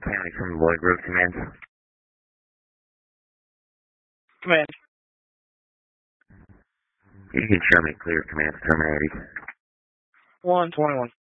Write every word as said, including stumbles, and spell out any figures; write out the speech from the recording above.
County from Lloyd Grove Command. Command. You can show me clear command terminated. one twenty-one.